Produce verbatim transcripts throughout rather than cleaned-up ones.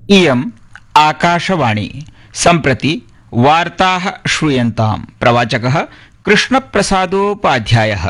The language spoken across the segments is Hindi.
इयम् आकाशवाणी सम्प्रति वार्ताः श्रूयन्ताम्। प्रवाचकः कृष्णप्रसादोपाध्यायः।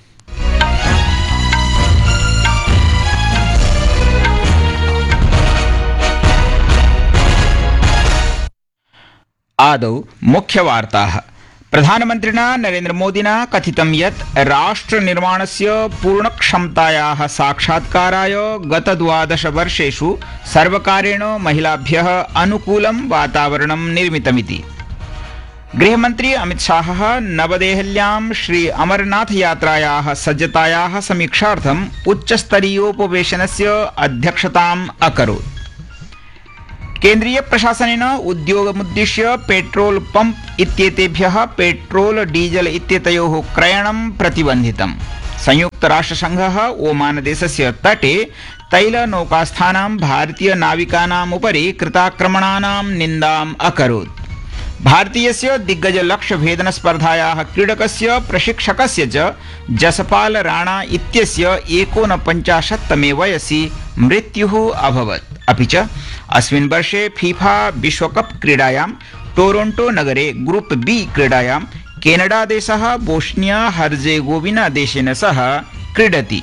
आदौ मुख्यवार्ताः। प्रधानमन्त्रिणा नरेन्द्रमोदिना कथितं यत् राष्ट्रनिर्माणस्य पूर्णक्षमतायाः साक्षात्काराय गतद्वादशवर्षेषु सर्वकारेण महिलाभ्यः अनुकूलं वातावरणं निर्मितमिति। गृहमन्त्री अमितशाहः नवदेहल्यां श्री अमरनाथयात्रायाः सज्जतायाः समीक्षार्थम् उच्चस्तरीयोपवेशनस्य अध्यक्षताम् अकरोत्। केन्द्रीय प्रशासनेन उद्योगमुद्दिश्य पेट्रोल पंप इत्येतेभ्यः पेट्रोल डीजल इत्येतयोः क्रयणं प्रतिबन्धितम्। संयुक्तराष्ट्रसङ्घः ओमानदेशस्य तटे तैलनौकास्थानां भारतीयनाविकानाम् उपरि कृताक्रमणानां निन्दाम् अकरोत्। भारतीयस्य दिग्गजलक्ष्यभेदनस्पर्धायाः क्रीडकस्य प्रशिक्षकस्य च जसपाल राणा इत्यस्य एकोनपञ्चाशत्तमे वयसि मृत्युः अभवत्। अपि च अस्मिन् वर्षे फीफा विश्वकप क्रीडायां टोरोंटो नगरे ग्रुप बी क्रीडायां केनडा देशः बोस्निया हर्जेगोविना देशेन सह क्रीडति।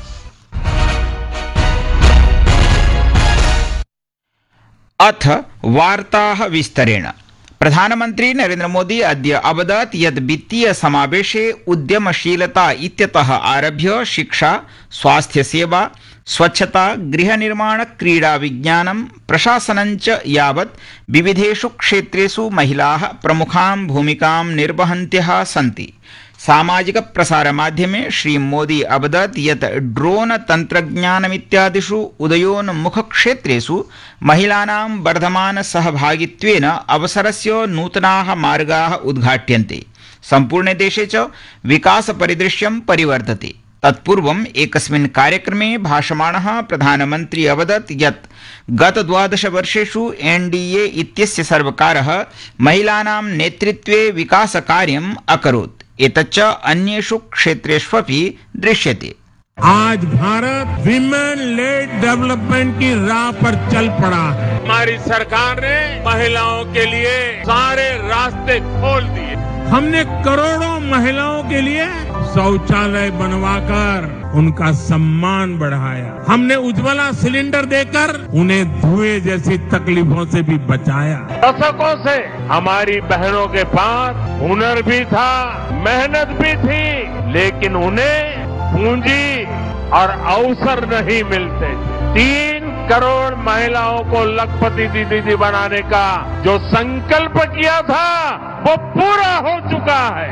अथ वार्ताः विस्तरेण। प्रधानमन्त्री नरेन्द्रमोदी अद्य अवदत् यत् वित्तीय समावेशे उद्यमशीलता इत्यतः आरभ्य शिक्षा, स्वास्थ्यसेवा, स्वच्छता, गृहनिर्माण, क्रीडा, विज्ञानं, प्रशासनञ्च यावत् विविधेषु क्षेत्रेषु महिलाः प्रमुखां भूमिकां निर्वहन्त्यः सन्ति। सामाजिक प्रसारमाध्यमे श्रीमोदी अवदत् यत् ड्रोन तन्त्रज्ञानमित्यादिषु उदयोन्मुखक्षेत्रेषु महिलानां वर्धमान सहभागित्वेन अवसरस्य नूतनाः मार्गाः उद्घाट्यन्ते। सम्पूर्णे देशे च विकासपरिदृश्यं परिवर्तते। तत्पूर्वम् एकस्मिन् कार्यक्रमे भाषमाणः प्रधानमन्त्री अवदत् यत् गत द्वादशवर्षेषु एनडीए इत्यस्य सर्वकारः महिलानां नेतृत्वे विकासकार्यम् अकरोत्। एतच्च अन्येषु क्षेत्रेष्वपि दृश्यते। आज भारत विमेन लेड डेवलपमेंट की राह पर चल पड़ा है। हमारी सरकार ने महिलाओं के लिए सारे रास्ते खोल दिए। हमने करोड़ों महिलाओं के लिए शौचालय बनवाकर उनका सम्मान बढ़ाया। हमने उज्ज्वला सिलेंडर देकर उन्हें धुएं जैसी तकलीफों से भी बचाया। दशकों से हमारी बहनों के पास हुनर भी था, मेहनत भी थी, लेकिन उन्हें पूंजी और अवसर नहीं मिलते थे। तीन करोड़ महिलाओं को लखपति दीदी बनाने का जो संकल्प किया था वो पूरा हो चुका है।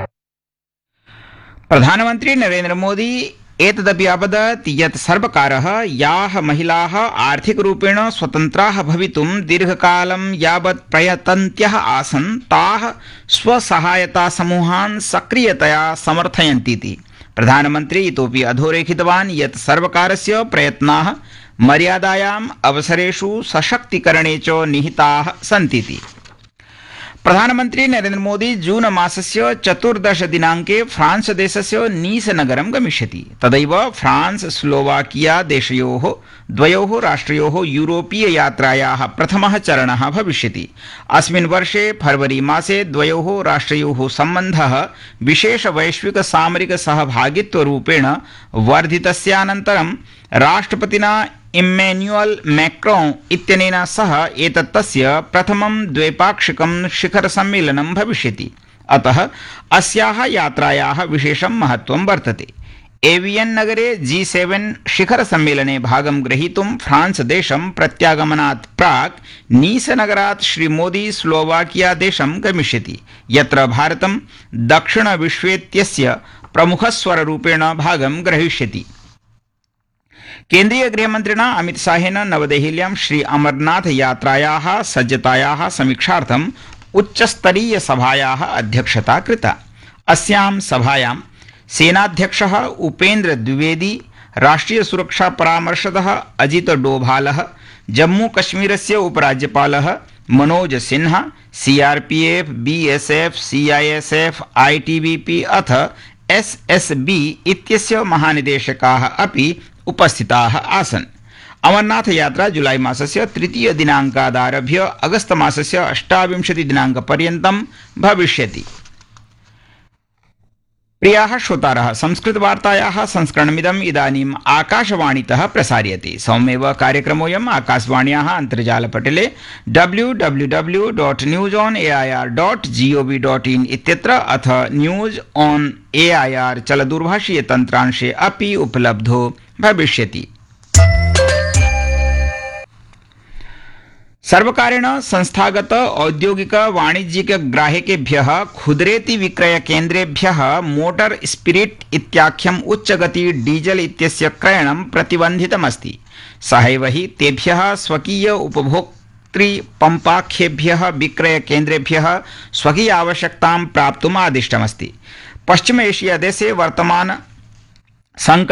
प्रधानमंत्री नरेंद्र मोदी एतदपि अवदत् यत् सर्वकारः याः महिलाः आर्थिकरूपेण स्वतन्त्राः भवितुं दीर्घकालं यावत् प्रयतन्त्यः आसन् ताः स्वसहायतासमूहान् सक्रियतया समर्थयन्तीति। प्रधानमन्त्री इतोपि अधोरेखितवान् यत् सर्वकारस्य प्रयत्नाः मर्यादायाम् अवसरेषु सशक्तीकरणे च निहिताः सन्तीति। प्रधानमन्त्री नरेन्द्र मोदी जून मासस्य चतुर्दश दिनाङ्के फ्रांस देशस्य नीस नगरं गमिष्यति। तदैव फ्रांस स्लोवाकिया देशयोः द्वयोः राष्ट्रयोः यूरोपीय यात्रायाः प्रथमः चरणः भविष्यति। अस्मिन् वर्षे फरवरी मासे द्वयोः राष्ट्रयोः सम्बन्धः विशेष वैश्विक सामरिक सहभागित्वरूपेण वर्धितस्यानन्तरं राष्ट्रपतिना इम्मेन्युअल मैक्रोन इत्यनेन सह एतत् तस्य प्रथमं द्वैपाक्षिकं शिखरसम्मेलनं भविष्यति। अतः अस्याः यात्रायाः विशेषं महत्त्वं वर्तते। एवियन नगरे जी सेवन शिखरसम्मेलने भागं ग्रहीतुं फ्रांस देशं प्रत्यागमनात् प्राक् नीस नगरात् श्रीमोदी स्लोवाकिया देशं गमिष्यति, यत्र भारतं दक्षिणविश्वेत्यस्य प्रमुखस्वररूपेण भागं ग्रहीष्यति। केन्द्रीय गृहमन्त्रिणा अमितशाहेन नवदेहल्यां श्री अमरनाथ यात्रायाः सज्जतायाः समीक्षार्थम् उच्चस्तरीयसभायाः अध्यक्षता कृता। अस्यां सभायां सेनाध्यक्षः उपेन्द्र द्विवेदी, राष्ट्रीय सुरक्षा परामर्शदः Ajit डोभालः, Jammu कश्मीरस्य उपराज्यपालः Manoj Sinha, CRPF, BSF, CISF, ITBP अथ एसएसबी इत्यस्य महानिदेशकाः अपि उपस्थिताः आसन्। अमरनाथ यात्रा जुलाई मासस्य तृतीय दिनाङ्कादारभ्य अगस्त मासस्य अष्टाविंशति दिनाङ्कपर्यन्तं भविष्यति। प्रियाः श्रोतारः, संस्कृतवार्तायाः संस्करणमिदम् इदानीम् आकाशवाणीतः प्रसार्यते। सौम्येव कार्यक्रमोऽयम् आकाशवाण्याः अन्तर्जालपटले W W W dot news on A I R dot G O V dot in इत्यत्र अथ news on A I R चलदूरभाषीय तन्त्रांशे अपि उपलब्धो भविष्यति। सर्वकारेण संस्थागत औद्योगिक वाणिज्यिक ग्राहकेभ्यः खुदरेति विक्रय केन्द्रेभ्यः मोटर स्पिरिट इत्याख्यम् उच्चगति डीजल इत्यस्य क्रयणं प्रतिबन्धितमस्ति। सहैव हि तेभ्यः स्वकीय उपभोक्तृ पम्पाख्येभ्यः विक्रय केन्द्रेभ्यः स्वकीय आवश्यकतां प्राप्तुम् आदिष्टमस्ति। पश्चिम एशिया देशे वर्तमान संकट